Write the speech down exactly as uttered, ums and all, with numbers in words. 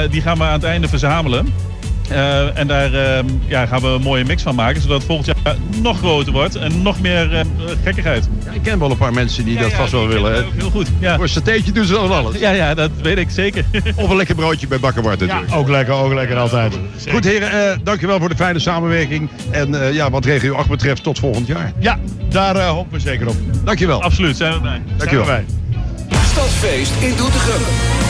die gaan we aan het einde verzamelen. Uh, en daar uh, ja, gaan we een mooie mix van maken, zodat het volgend jaar nog groter wordt en nog meer uh, gekkigheid. Ja, ik ken wel een paar mensen die ja, dat ja, vast wel willen. Hè? Heel goed. Ja. Voor een satéetje doen ze dan alles. Ja, ja, dat weet ik zeker. Of een lekker broodje bij Bakkerbart natuurlijk. Ja, ook lekker, ook lekker altijd. Ja, goed heren, uh, dankjewel voor de fijne samenwerking. En uh, ja, wat Regio acht betreft, tot volgend jaar. Ja, daar uh, hopen we zeker op. Dankjewel. Absoluut, zijn we bij. Dankjewel. Zijn we bij. Stadsfeest in Doetinchem.